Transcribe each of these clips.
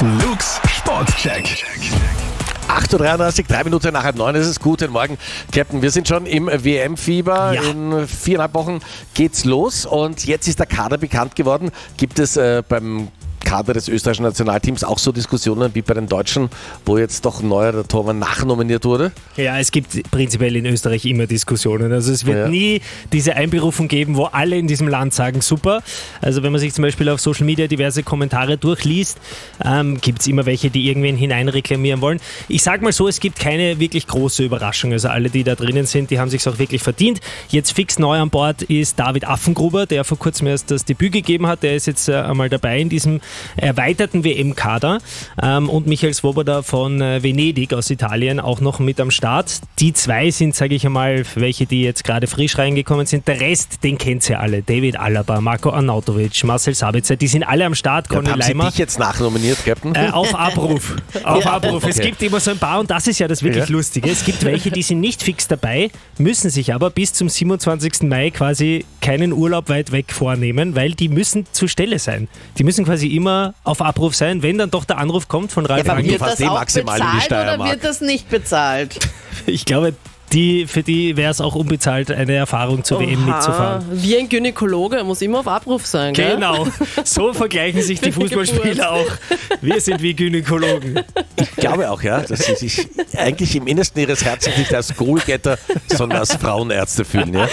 Luke's Sportcheck. 8.33 Uhr, 3 Minuten nach 8:30 ist es. Guten Morgen, Captain. Wir sind schon im WM-Fieber. Ja. In 4,5 Wochen geht's los und jetzt ist der Kader bekannt geworden. Gibt es beim Kader des österreichischen Nationalteams auch so Diskussionen wie bei den Deutschen, wo jetzt doch neuer der Torwart nachnominiert wurde? Ja, es gibt prinzipiell in Österreich immer Diskussionen. Also es wird nie diese Einberufung geben, wo alle in diesem Land sagen, super. Also wenn man sich zum Beispiel auf Social Media diverse Kommentare durchliest, gibt es immer welche, die irgendwen hineinreklamieren wollen. Ich sage mal so, es gibt keine wirklich große Überraschung. Also alle, die da drinnen sind, die haben sich auch wirklich verdient. Jetzt fix neu an Bord ist David Affengruber, der vor kurzem erst das Debüt gegeben hat. Der ist jetzt einmal dabei in diesem erweiterten WM-Kader und Michael Svoboda von Venedig aus Italien auch noch mit am Start. Die zwei sind, sage ich einmal, welche, die jetzt gerade frisch reingekommen sind. Der Rest, den kennt ihr alle. David Alaba, Marko Arnautovic, Marcel Sabitzer, die sind alle am Start. Conny Haben Leimer. Sie dich jetzt nachnominiert, Captain? Auf Abruf. Auf Abruf. Okay. Es gibt immer so ein paar, und das ist ja das wirklich Lustige. Es gibt welche, die sind nicht fix dabei, müssen sich aber bis zum 27. Mai quasi keinen Urlaub weit weg vornehmen, weil die müssen zur Stelle sein. Die müssen quasi immer auf Abruf sein, wenn dann doch der Anruf kommt von Ralf Rangnick. Wird das auch bezahlt oder wird das nicht bezahlt? Ich glaube, für die wäre es auch unbezahlt, eine Erfahrung zur WM mitzufahren. Wie ein Gynäkologe, muss immer auf Abruf sein, gell? Genau, so vergleichen sich die Fußballspieler auch. Wir sind wie Gynäkologen. Ich glaube auch, ja, dass sie sich eigentlich im Innersten ihres Herzens nicht als Goalgetter, sondern als Frauenärzte fühlen. Ja?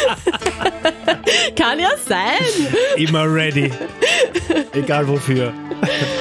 Kann ja sein. Immer ready. Egal wofür.